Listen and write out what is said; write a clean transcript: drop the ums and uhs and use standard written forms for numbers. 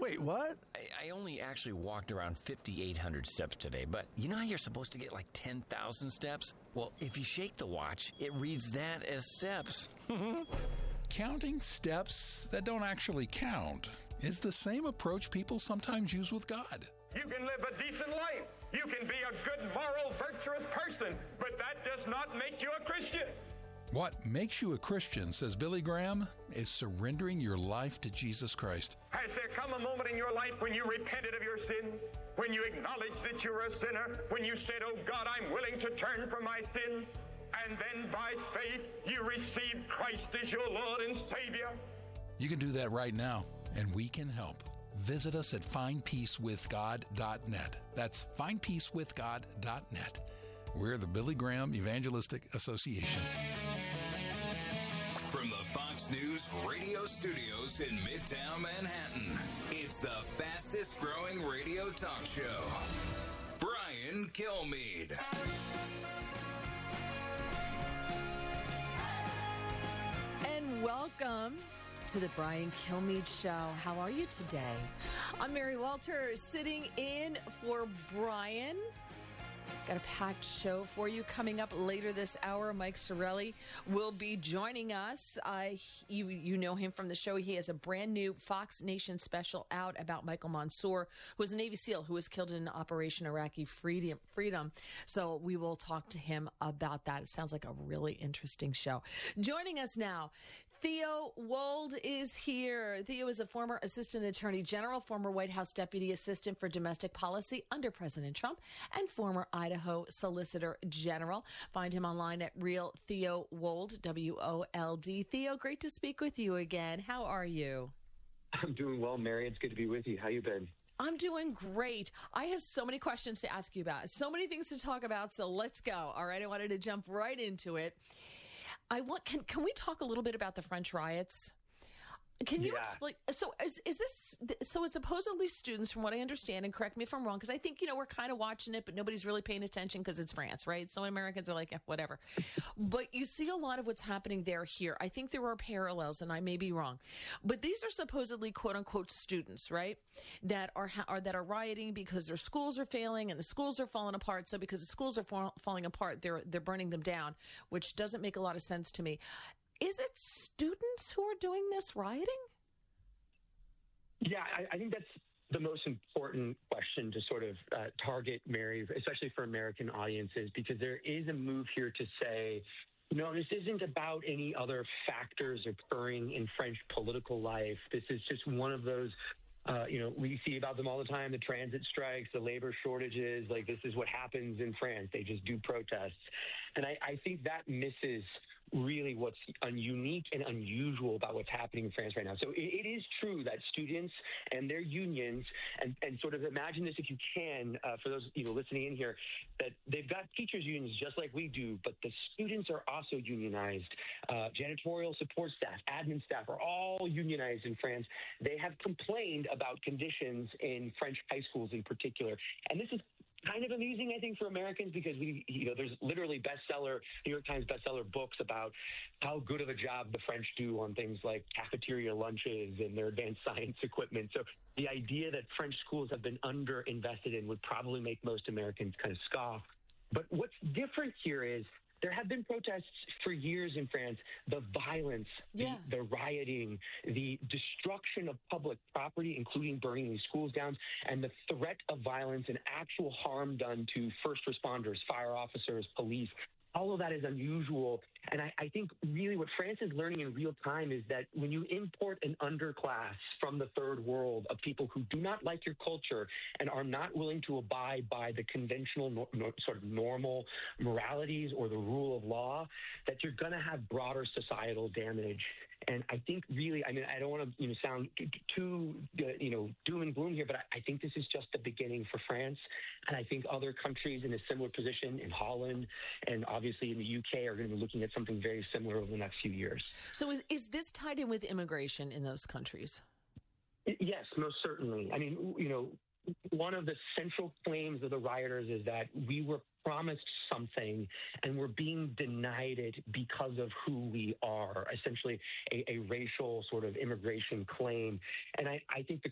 Wait, what? I only actually walked around 5,800 steps today, but you know how you're supposed to get like 10,000 steps? Well, if you shake the watch, it reads that as steps. Counting steps that don't actually count is the same approach people sometimes use with God. You can live a decent life. You can be a good, moral, virtuous person, but that does not make you a Christian. What makes you a Christian, says Billy Graham, is surrendering your life to Jesus Christ. Has there come a moment in your life when you repented of your sins? When you acknowledged that you're a sinner? When you said, "Oh God, I'm willing to turn from my sins"? And then by faith, you received Christ as your Lord and Savior? You can do that right now, and we can help. Visit us at findpeacewithgod.net. That's findpeacewithgod.net. We're the Billy Graham Evangelistic Association. From the Fox News radio studios in Midtown Manhattan, it's the fastest growing radio talk show. Brian Kilmeade. And welcome to the Brian Kilmeade Show. How are you today? I'm Mary Walter, sitting in for Brian. Got a packed show for you coming up later this hour. Mike Sorelli will be joining us. You know him from the show. He has a brand new Fox Nation special out about Michael Mansour, who was a Navy SEAL who was killed in Operation Iraqi Freedom. So we will talk to him about that. It sounds like a really interesting show. Joining us now, Theo Wold is here. Theo is a former Assistant Attorney General, former White House Deputy Assistant for Domestic Policy under President Trump, and former Idaho Solicitor General. Find him online at Real Theo Wold, W-O-L-D. Theo, great to speak with you again. How are you? I'm doing well, Mary. It's good to be with you. How you been? I'm doing great. I have so many questions to ask you about, so many things to talk about, so let's go. All right, I wanted to jump right into it. Can we talk a little bit about the French riots? Can you explain? So is this, so it's supposedly students, from what I understand, and correct me if I'm wrong, because I think, we're kind of watching it, but nobody's really paying attention because it's France, right? So Americans are like, whatever. But you see a lot of what's happening there here. I think there are parallels, and I may be wrong. But these are supposedly, quote unquote, students, right? That are rioting because their schools are failing and the schools are falling apart. So because the schools are falling apart, they're burning them down, which doesn't make a lot of sense to me. Is it students who are doing this rioting? Yeah, I think that's the most important question to sort of target, Mary, especially for American audiences, because there is a move here to say, no, this isn't about any other factors occurring in French political life. This is just one of those, we see about them all the time, the transit strikes, the labor shortages. Like, this is what happens in France. They just do protests. And I think that misses really what's unique and unusual about what's happening in France right now. So it is true that students and their unions, and sort of imagine this if you can, for those listening in here, that they've got teachers unions just like we do, but the students are also unionized. Janitorial support staff, admin staff are all unionized in France. They have complained about conditions in French high schools in particular. And this is kind of amusing, I think, for Americans, because there's literally New York Times bestseller books about how good of a job the French do on things like cafeteria lunches and their advanced science equipment. So the idea that French schools have been underinvested in would probably make most Americans kind of scoff. But what's different here is there have been protests for years in France. The violence, the rioting, the destruction of public property, including burning these schools down, and the threat of violence and actual harm done to first responders, fire officers, police. All of that is unusual. And I think really what France is learning in real time is that when you import an underclass from the third world of people who do not like your culture and are not willing to abide by the conventional sort of normal moralities or the rule of law, that you're going to have broader societal damage. And I think really, I don't want to sound too doom and gloom here, but I think this is just the beginning for France. And I think other countries in a similar position, in Holland and obviously in the UK, are going to be looking at something very similar over the next few years. So is this tied in with immigration in those countries? Yes, most certainly. I mean, one of the central claims of the rioters is that we were promised something and we're being denied it because of who we are, essentially a racial sort of immigration claim. And I think the